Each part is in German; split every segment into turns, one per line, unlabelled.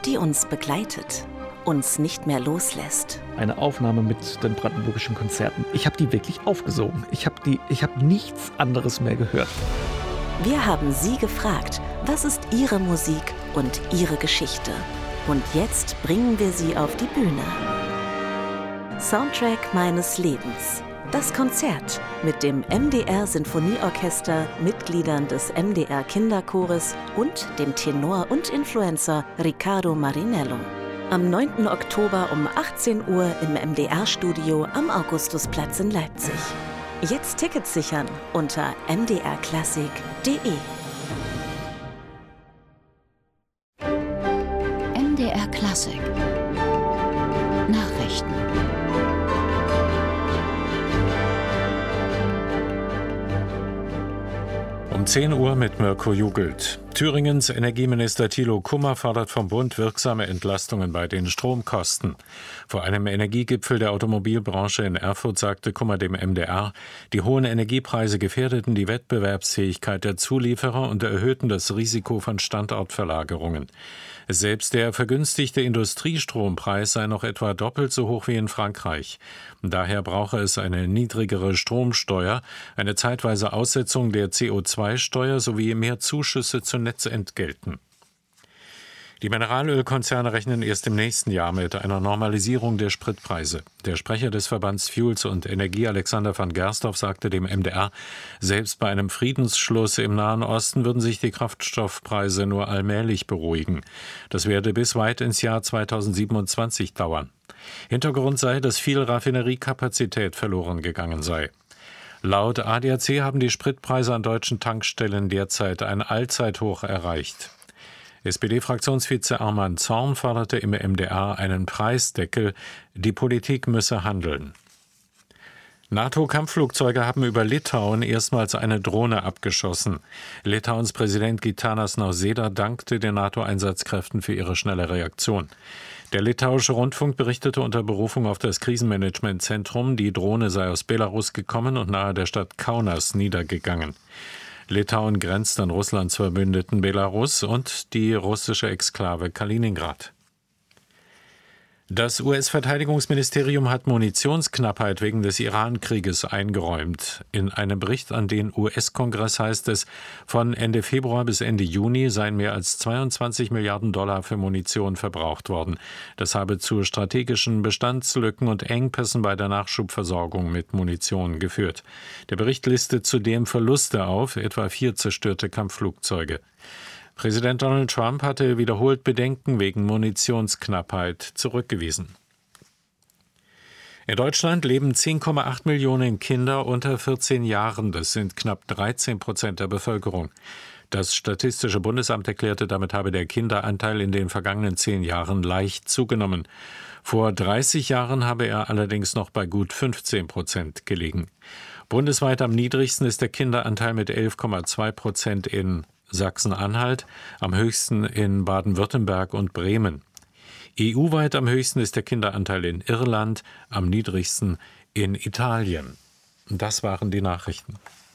die uns begleitet, uns nicht mehr loslässt.
Eine Aufnahme mit den Brandenburgischen Konzerten. Ich habe die wirklich aufgesogen. Ich habe nichts anderes mehr gehört.
Wir haben Sie gefragt, was ist Ihre Musik und Ihre Geschichte? Und jetzt bringen wir Sie auf die Bühne. Soundtrack meines Lebens. Das Konzert mit dem MDR Sinfonieorchester, Mitgliedern des MDR Kinderchores und dem Tenor und Influencer Riccardo Marinello. Am 9. Oktober um 18 Uhr im MDR-Studio am Augustusplatz in Leipzig. Jetzt Tickets sichern unter mdrklassik.de.
MDR Klassik Nachrichten.
Um 10 Uhr mit Mirko Jugelt. Thüringens Energieminister Thilo Kummer fordert vom Bund wirksame Entlastungen bei den Stromkosten. Vor einem Energiegipfel der Automobilbranche in Erfurt sagte Kummer dem MDR, die hohen Energiepreise gefährdeten die Wettbewerbsfähigkeit der Zulieferer und erhöhten das Risiko von Standortverlagerungen. Selbst der vergünstigte Industriestrompreis sei noch etwa doppelt so hoch wie in Frankreich. Daher brauche es eine niedrigere Stromsteuer, eine zeitweise Aussetzung der CO2-Steuer sowie mehr Zuschüsse zu Netzentgelten. Die Mineralölkonzerne rechnen erst im nächsten Jahr mit einer Normalisierung der Spritpreise. Der Sprecher des Verbands Fuels und Energie, Alexander van Gersdorf, sagte dem MDR, selbst bei einem Friedensschluss im Nahen Osten würden sich die Kraftstoffpreise nur allmählich beruhigen. Das werde bis weit ins Jahr 2027 dauern. Hintergrund sei, dass viel Raffineriekapazität verloren gegangen sei. Laut ADAC haben die Spritpreise an deutschen Tankstellen derzeit ein Allzeithoch erreicht. SPD-Fraktionsvize Arman Zorn forderte im MDR einen Preisdeckel. Die Politik müsse handeln. NATO-Kampfflugzeuge haben über Litauen erstmals eine Drohne abgeschossen. Litauens Präsident Gitanas Nausėda dankte den NATO-Einsatzkräften für ihre schnelle Reaktion. Der litauische Rundfunk berichtete unter Berufung auf das Krisenmanagementzentrum, die Drohne sei aus Belarus gekommen und nahe der Stadt Kaunas niedergegangen. Litauen grenzt an Russlands Verbündeten Belarus und die russische Exklave Kaliningrad. Das US-Verteidigungsministerium hat Munitionsknappheit wegen des Iran-Krieges eingeräumt. In einem Bericht an den US-Kongress heißt es, von Ende Februar bis Ende Juni seien mehr als 22 Milliarden Dollar für Munition verbraucht worden. Das habe zu strategischen Bestandslücken und Engpässen bei der Nachschubversorgung mit Munition geführt. Der Bericht listet zudem Verluste auf, etwa 4 zerstörte Kampfflugzeuge. Präsident Donald Trump hatte wiederholt Bedenken wegen Munitionsknappheit zurückgewiesen. In Deutschland leben 10,8 Millionen Kinder unter 14 Jahren. Das sind knapp 13% der Bevölkerung. Das Statistische Bundesamt erklärte, damit habe der Kinderanteil in den vergangenen 10 Jahren leicht zugenommen. Vor 30 Jahren habe er allerdings noch bei gut 15% gelegen. Bundesweit am niedrigsten ist der Kinderanteil mit 11,2% in Sachsen-Anhalt, am höchsten in Baden-Württemberg und Bremen. EU-weit am höchsten ist der Kinderanteil in Irland, am niedrigsten in Italien. Das waren die Nachrichten.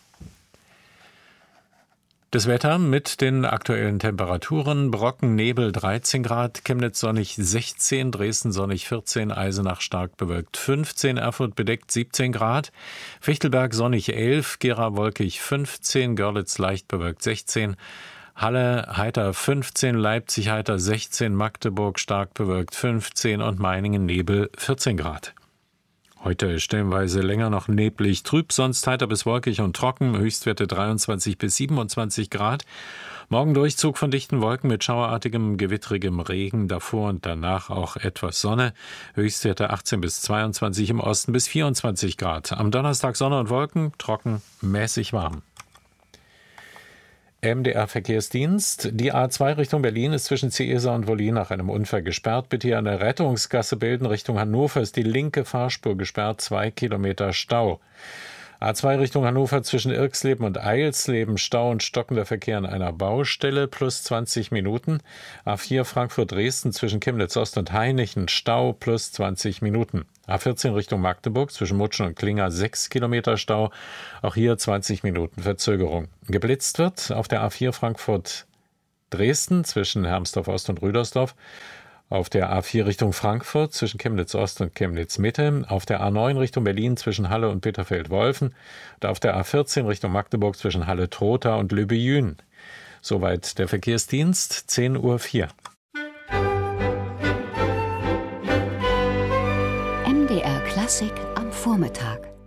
Das Wetter mit den aktuellen Temperaturen: Brocken, Nebel 13 Grad, Chemnitz sonnig 16, Dresden sonnig 14, Eisenach stark bewölkt 15, Erfurt bedeckt 17 Grad, Fichtelberg sonnig 11, Gera wolkig 15, Görlitz leicht bewölkt 16, Halle heiter 15, Leipzig heiter 16, Magdeburg stark bewölkt 15 und Meiningen Nebel 14 Grad. Heute stellenweise länger noch neblig, trüb, sonst heiter bis wolkig und trocken, Höchstwerte 23 bis 27 Grad. Morgen Durchzug von dichten Wolken mit schauerartigem, gewittrigem Regen, davor und danach auch etwas Sonne. Höchstwerte 18 bis 22, im Osten bis 24 Grad. Am Donnerstag Sonne und Wolken, trocken, mäßig warm. MDR-Verkehrsdienst. Die A2 Richtung Berlin ist zwischen Ciesa und Wollin nach einem Unfall gesperrt. Bitte hier an der Rettungsgasse bilden. Richtung Hannover ist die linke Fahrspur gesperrt. 2 Kilometer Stau. A2 Richtung Hannover zwischen Irxleben und Eilsleben, Stau und stockender Verkehr an einer Baustelle, plus 20 Minuten. A4 Frankfurt-Dresden zwischen Chemnitz Ost und Hainichen, Stau, plus 20 Minuten. A14 Richtung Magdeburg zwischen Mutschen und Klinger 6 Kilometer Stau, auch hier 20 Minuten Verzögerung. Geblitzt wird auf der A4 Frankfurt Dresden zwischen Hermsdorf Ost und Rüdersdorf, auf der A4 Richtung Frankfurt zwischen Chemnitz Ost und Chemnitz Mitte, auf der A9 Richtung Berlin zwischen Halle und Bitterfeld-Wolfen und auf der A14 Richtung Magdeburg zwischen Halle-Trotha und Lübbe-Jün. Soweit der Verkehrsdienst, 10:04 Uhr.
MDR Klassik am Vormittag.